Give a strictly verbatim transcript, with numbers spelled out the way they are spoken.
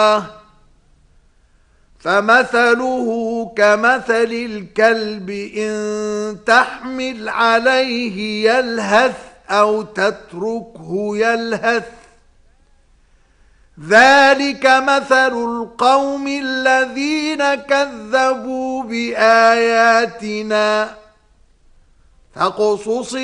فمثله كمثل الكلب إن تحمل عليه يلهث أو تتركه يلهث ذلك مثل القوم الذين كذبوا بآياتنا فاقصص